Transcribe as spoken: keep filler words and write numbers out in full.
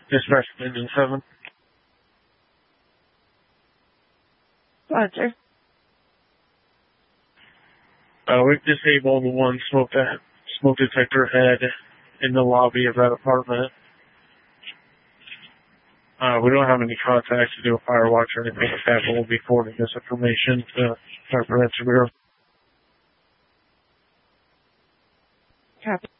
Dispatch Engine seven. Roger. Uh, we've disabled one smoke, de- smoke detector head in the lobby of that apartment. Uh, we don't have any contacts to do a fire watch or anything like that, but we'll be forwarding this information to Fire Prevention Bureau. Copy.